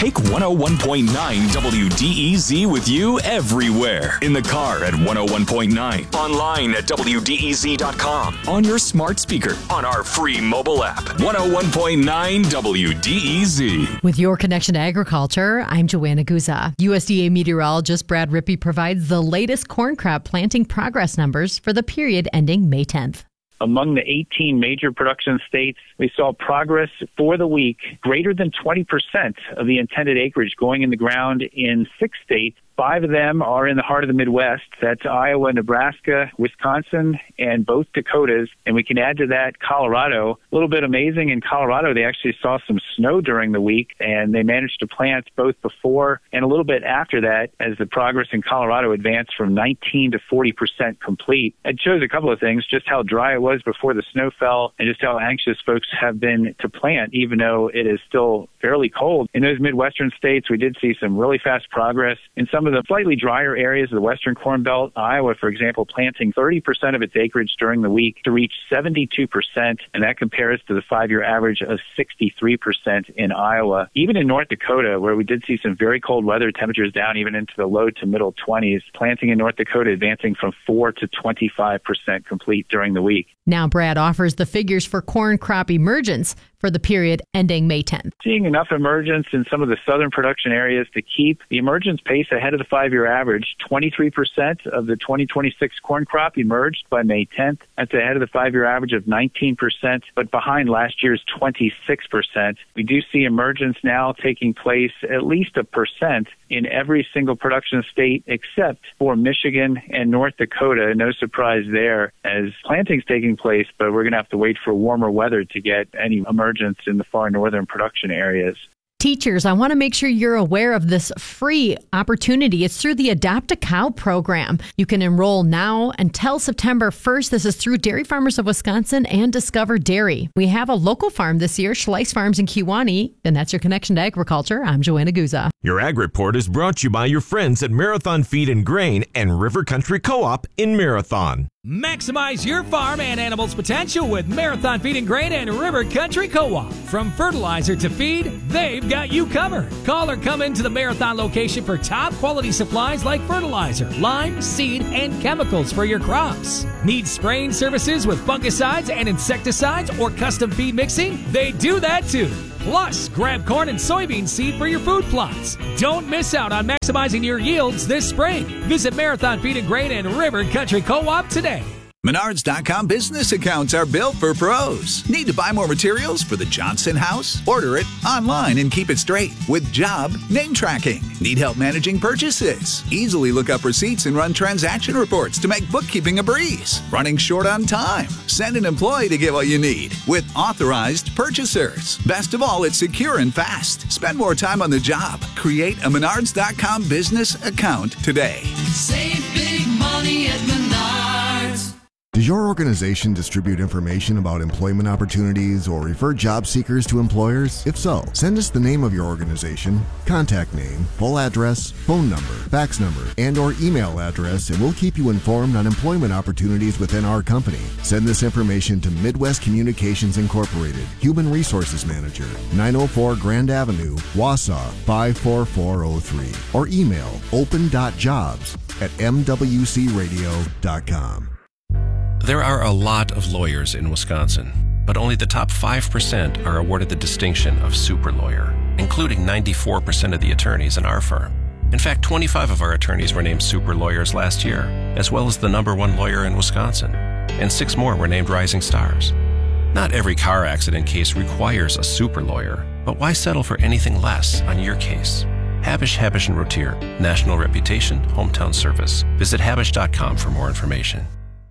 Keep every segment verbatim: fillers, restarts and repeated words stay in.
Take one oh one point nine W D E Z with you everywhere. In the car at one oh one point nine. Online at W D E Z dot com. On your smart speaker. On our free mobile app. one oh one point nine W D E Z. With your connection to agriculture, I'm Joanna Guza. U S D A meteorologist Brad Rippey provides the latest corn crop planting progress numbers for the period ending May tenth. Among the eighteen major production states, we saw progress for the week greater than twenty percent of the intended acreage going in the ground in six states. Five of them are in the heart of the Midwest. That's Iowa, Nebraska, Wisconsin, and both Dakotas. And we can add to that Colorado. A little bit amazing, in Colorado, they actually saw some snow during the week, and they managed to plant both before and a little bit after that as the progress in Colorado advanced from nineteen to forty percent complete. It shows a couple of things, just how dry it was before the snow fell and just how anxious folks have been to plant, even though it is still fairly cold. In those Midwestern states, we did see some really fast progress. In some of the slightly drier areas of the Western Corn Belt, Iowa, for example, planting thirty percent of its acreage during the week to reach seventy-two percent, and that compares to the five-year average of sixty-three percent in Iowa. Even in North Dakota, where we did see some very cold weather, temperatures down even into the low to middle twenties, planting in North Dakota advancing from four to twenty-five percent complete during the week. Now Brad offers the figures for corn crop emergence for the period ending May tenth. Seeing enough emergence in some of the southern production areas to keep the emergence pace ahead of the five-year average. twenty-three percent of the twenty twenty-six corn crop emerged by May tenth. That's ahead of the five-year average of nineteen percent, but behind last year's twenty-six percent. We do see emergence now taking place at least a percent in every single production state except for Michigan and North Dakota. No surprise there as planting's taking place, but we're going to have to wait for warmer weather to get any emergence in the far northern production areas. Teachers, I want to make sure you're aware of this free opportunity. It's through the Adopt a Cow program. You can enroll now until September first. This is through Dairy Farmers of Wisconsin and Discover Dairy. We have a local farm this year, Schleiss Farms in Kewanee, and that's your connection to agriculture. I'm Joanna Guza. Your Ag Report is brought to you by your friends at Marathon Feed and Grain and River Country Co-op in Marathon. Maximize your farm and animals' potential with Marathon Feed and Grain and River Country Co-op. From fertilizer to feed, they've got you covered. Call or come into the Marathon location for top quality supplies like fertilizer, lime, seed, and chemicals for your crops. Need spraying services with fungicides and insecticides or custom feed mixing? They do that too. Plus, grab corn and soybean seed for your food plots. Don't miss out on maximizing your yields this spring. Visit Marathon Feed and Grain and River Country Co-op today. Menards dot com business accounts are built for pros. Need to buy more materials for the Johnson house? Order it online and keep it straight with job name tracking. Need help managing purchases? Easily look up receipts and run transaction reports to make bookkeeping a breeze. Running short on time? Send an employee to get what you need with authorized purchasers. Best of all, it's secure and fast. Spend more time on the job. Create a Menards dot com business account today. Save big money at Menards. Does your organization distribute information about employment opportunities or refer job seekers to employers? If so, send us the name of your organization, contact name, full address, phone number, fax number, and or email address, and we'll keep you informed on employment opportunities within our company. Send this information to Midwest Communications Incorporated, Human Resources Manager, nine oh four Grand Avenue, Wausau, five four four oh three, or email open dot jobs at m w c radio dot com. There are a lot of lawyers in Wisconsin, but only the top five percent are awarded the distinction of super lawyer, including ninety-four percent of the attorneys in our firm. In fact, twenty-five of our attorneys were named super lawyers last year, as well as the number one lawyer in Wisconsin, and six more were named rising stars. Not every car accident case requires a super lawyer, but why settle for anything less on your case? Habish, Habish and Rotier, national reputation, hometown service. Visit habish dot com for more information.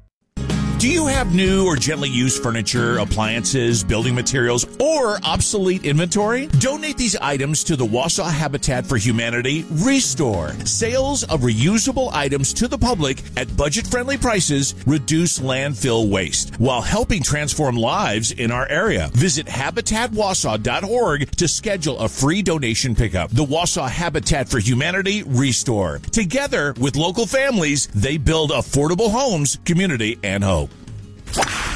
Do you have new or gently used furniture, appliances, building materials, or obsolete inventory? Donate these items to the Wausau Habitat for Humanity Restore. Sales of reusable items to the public at budget-friendly prices reduce landfill waste while helping transform lives in our area. Visit habitat wausau dot org to schedule a free donation pickup. The Wausau Habitat for Humanity Restore. Together with local families, they build affordable homes, community, and hope.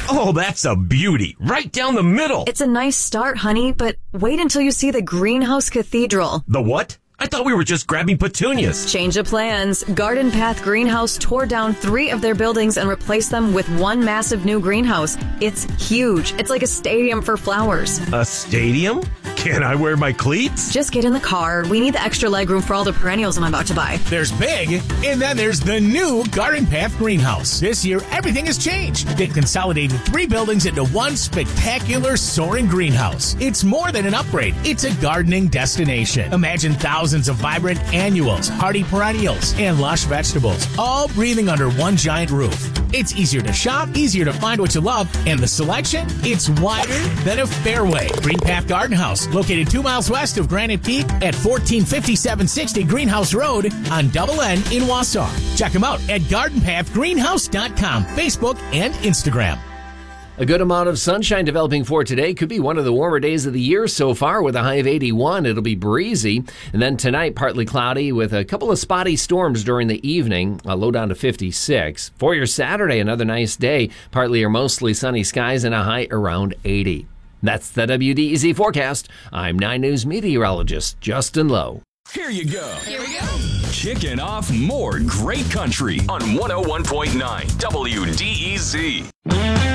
Oh, that's a beauty. Right down the middle. It's a nice start, honey, but wait until you see the Greenhouse Cathedral. The what? I thought we were just grabbing petunias. Change of plans. Garden Path Greenhouse tore down three of their buildings and replaced them with one massive new greenhouse. It's huge. It's like a stadium for flowers. A stadium? Can I wear my cleats? Just get in the car. We need the extra legroom for all the perennials I'm about to buy. There's big, and then there's the new Garden Path Greenhouse. This year, everything has changed. They've consolidated three buildings into one spectacular soaring greenhouse. It's more than an upgrade. It's a gardening destination. Imagine thousands of vibrant annuals, hardy perennials, and lush vegetables, all breathing under one giant roof. It's easier to shop, easier to find what you love, and the selection, it's wider than a fairway. Green Path Garden House, located two miles west of Granite Peak at fourteen fifty-seven sixty Greenhouse Road on Double N in Wausau. Check them out at garden path greenhouse dot com, Facebook and Instagram. A good amount of sunshine developing for today. Could be one of the warmer days of the year so far with a high of eighty-one. It'll be breezy. And then tonight, partly cloudy with a couple of spotty storms during the evening, a low down to fifty-six. For your Saturday, another nice day. Partly or mostly sunny skies and a high around eighty. That's the W D E Z forecast. I'm nine News meteorologist Justin Lowe. Here you go. Here we go. Kicking off more great country on one oh one point nine W D E Z.